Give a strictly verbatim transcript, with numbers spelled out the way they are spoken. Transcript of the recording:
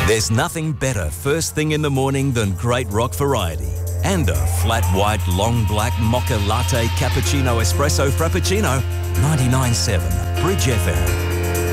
There's nothing better first thing in the morning than great rock variety. And a flat white, long black mocha latte cappuccino espresso frappuccino. ninety-nine point seven Bridge F M.